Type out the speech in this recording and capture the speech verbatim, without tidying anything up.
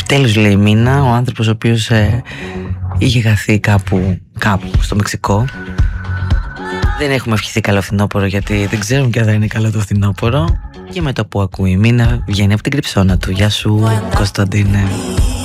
Επιτέλους, λέει η Μίνα, ο άνθρωπος ο οποίος ε, είχε χαθεί κάπου, κάπου στο Μεξικό. Δεν έχουμε ευχηθεί καλό φθινόπωρο, γιατί δεν ξέρουμε και αν θα είναι καλό το φθινόπωρο. Και με το που ακούει η Μίνα βγαίνει από την κρυψώνα του. Γεια σου, Κωνσταντίνε.